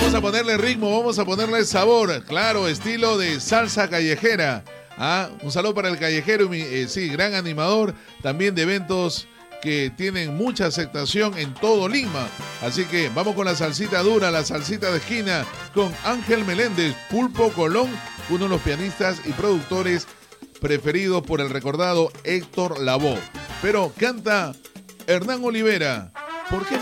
Vamos a ponerle ritmo, vamos a ponerle sabor. Claro, estilo de salsa callejera. Un saludo para el callejero, sí, gran animador, también de eventos que tienen mucha aceptación en todo Lima. Así que vamos con la salsita dura, la salsita de esquina, con Ángel Meléndez, Pulpo Colón, uno de los pianistas y productores preferidos por el recordado Héctor Lavoe. Pero canta Hernán Olivera. ¿Por qué